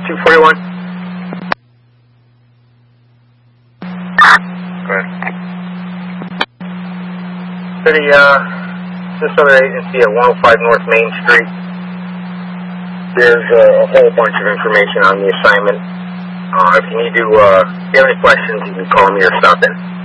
241. Good. City, this other agency at 105 North Main Street. There's a whole bunch of information on the assignment. If you have any questions, you can call me or stop in.